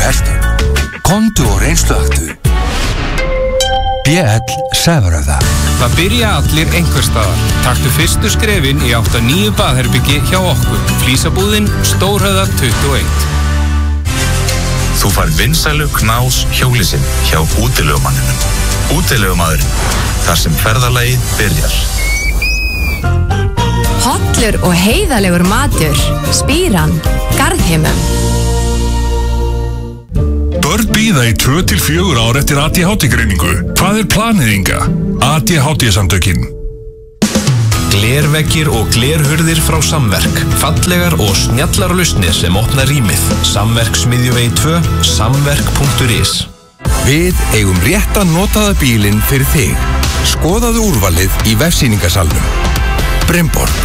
hestum. Komdu og reynsluaktu. BL Sævaröða. Það byrja allir einhvers staðar. Taktu fyrstu skrefin í 8-9 baðherbyggi hjá okkur. Flísabúðin Stórhöfða 21. Þú færð vinsælu knás hjólisinn hjá útilegumanninum. Útilegumadurinn, þar sem ferðalagið byrjar. Hollur og heiðalegur matur. Spíran, Garðheimum. Börn bíða í 2-4 ár eftir ADHD-greiningu. Hvað planið inga? ADHD-samtökin. Glerveggir og glerhurðir frá Samverk. Fallegar og snjallar lausnir sem opna rýmið. Samverk Smiðjuvegi 2, samverk.is. Við eigum réttan notaða bílinn fyrir þig. Skoðaðu úrvalið í vefsýningasalnum. Bremborg.